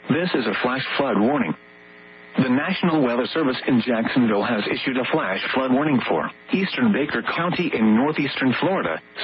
This is a flash flood warning. The National Weather Service in Jacksonville has issued a flash flood warning for eastern Baker County in northeastern Florida,